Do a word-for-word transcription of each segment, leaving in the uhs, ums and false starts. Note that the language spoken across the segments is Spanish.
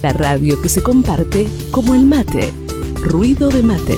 La radio que se comparte como el mate. Ruido de mate.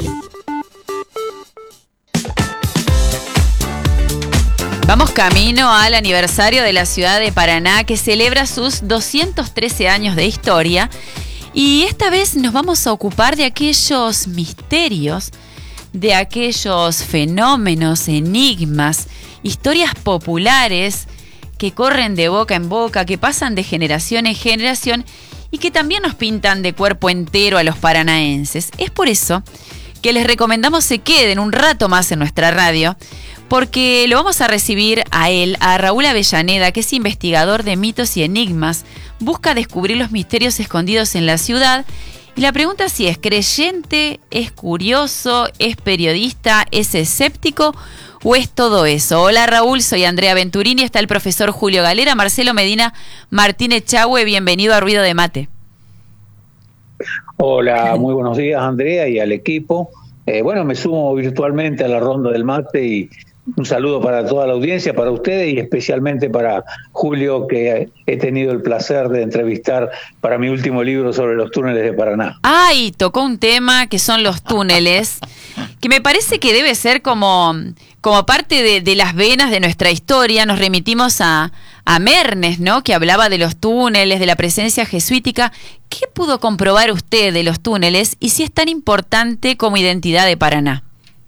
Vamos camino al aniversario de la ciudad de Paraná, que celebra sus doscientos trece años de historia. Y esta vez nos vamos a ocupar de aquellos misterios, de aquellos fenómenos, enigmas, historias populares que corren de boca en boca, que pasan de generación en generación y que también nos pintan de cuerpo entero a los paranaenses. Es por eso que les recomendamos se queden un rato más en nuestra radio, porque lo vamos a recibir a él, a Raúl Avellaneda, que es investigador de mitos y enigmas, busca descubrir los misterios escondidos en la ciudad. Y la pregunta si es creyente, es curioso, es periodista, es escéptico o es todo eso. Hola Raúl, soy Andrea Venturini, está el profesor Julio Galera, Marcelo Medina, Martínez Chahue, bienvenido a Ruido de Mate. Hola, muy buenos días Andrea y al equipo. Eh, bueno, me sumo virtualmente a la ronda del mate y un saludo para toda la audiencia, para ustedes y especialmente para Julio, que he tenido el placer de entrevistar para mi último libro sobre los túneles de Paraná. Ay, tocó un tema que son los túneles, que me parece que debe ser como, como parte de, de las venas de nuestra historia. Nos remitimos a, a Mernes, ¿no?, que hablaba de los túneles, de la presencia jesuítica. ¿Qué pudo comprobar usted de los túneles y si es tan importante como identidad de Paraná?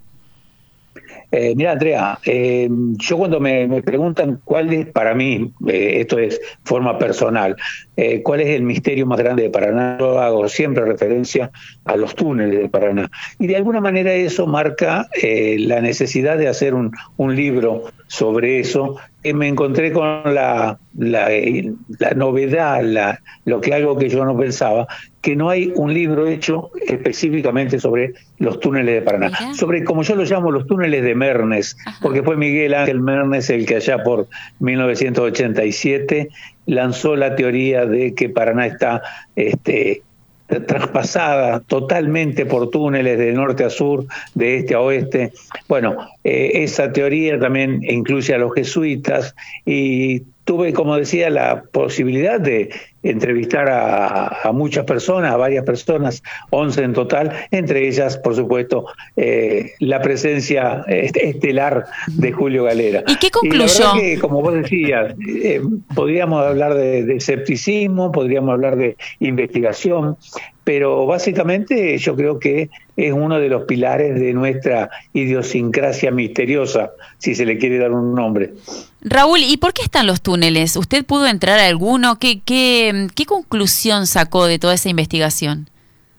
Eh, mira, Andrea, eh, yo cuando me, me preguntan cuál es para mí, eh, esto es forma personal, eh, cuál es el misterio más grande de Paraná, yo hago siempre referencia a los túneles de Paraná. Y de alguna manera eso marca eh, la necesidad de hacer un, un libro sobre eso. Que me encontré con la, la, la novedad, la, lo que algo que yo no pensaba, que no hay un libro hecho específicamente sobre los túneles de Paraná. Mira. Sobre, como yo lo llamo, los túneles de Mernes, ajá, porque fue Miguel Ángel Mernes el que allá por mil novecientos ochenta y siete lanzó la teoría de que Paraná está este, traspasada totalmente por túneles de norte a sur, de este a oeste. Bueno, eh, esa teoría también incluye a los jesuitas y tuve, como decía, la posibilidad de entrevistar a, a muchas personas, a varias personas, once en total, entre ellas, por supuesto, eh, la presencia estelar de Julio Galera. ¿Y qué concluyó? Y la verdad que, como vos decías, eh, podríamos hablar de, de escepticismo, podríamos hablar de investigación, pero básicamente yo creo que es uno de los pilares de nuestra idiosincrasia misteriosa, si se le quiere dar un nombre. Raúl, ¿y por qué están los túneles? ¿Usted pudo entrar a alguno? ¿Qué, qué, qué conclusión sacó de toda esa investigación?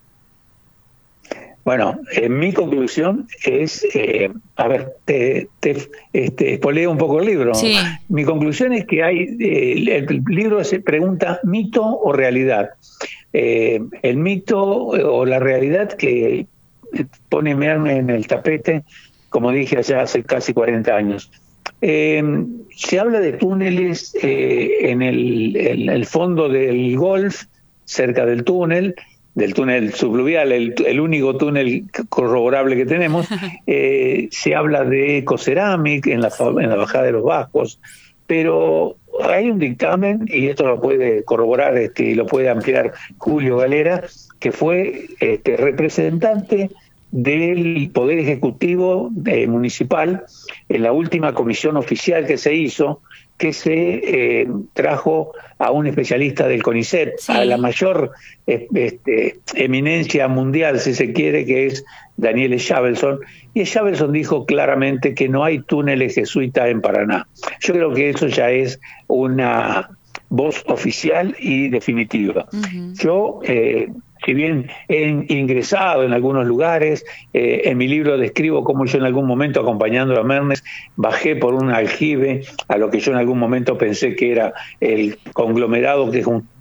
Bueno, eh, mi conclusión es, eh, a ver, te, te este, espoleo un poco el libro. Sí. Mi conclusión es que hay, eh, el libro se pregunta mito o realidad. Eh, el mito o la realidad que pone Mernes en el tapete, como dije allá hace casi cuarenta años. Eh, se habla de túneles eh, en el, el, el fondo del Golf, cerca del túnel, del túnel subfluvial, el, el único túnel corroborable que tenemos. Eh, se habla de ecocerámica en la, en la bajada de los Vascos, pero hay un dictamen, y esto lo puede corroborar este, y lo puede ampliar Julio Galera, que fue este, representante del Poder Ejecutivo eh, Municipal en la última comisión oficial que se hizo, que se eh, trajo a un especialista del CONICET, sí, a la mayor eh, este, eminencia mundial, si se quiere, que es Daniel Schavelson, y Schavelson dijo claramente que no hay túneles jesuitas en Paraná. Yo creo que eso ya es una voz oficial y definitiva. Uh-huh. Yo, eh, si bien he ingresado en algunos lugares, eh, en mi libro describo cómo yo en algún momento, acompañando a Mernes, bajé por un aljibe a lo que yo en algún momento pensé que era el conglomerado que